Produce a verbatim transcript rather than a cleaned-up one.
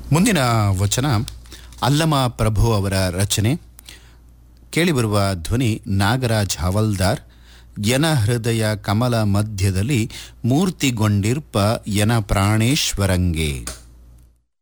ಮುಂದಿನ ವಚನ ಅಲ್ಲಮ ಪ್ರಭು ಅವರ ರಚನೆ. ಕೇಳಿಬರುವ ಧ್ವನಿ ನಾಗರಾಜ್ ಹವಲ್ದಾರ್. ಯನ ಹೃದಯ ಕಮಲ ಮಧ್ಯದಲ್ಲಿ ಮೂರ್ತಿಗೊಂಡಿರ್ಪ ಯನ ಪ್ರಾಣೇಶ್ವರಂಗೆ.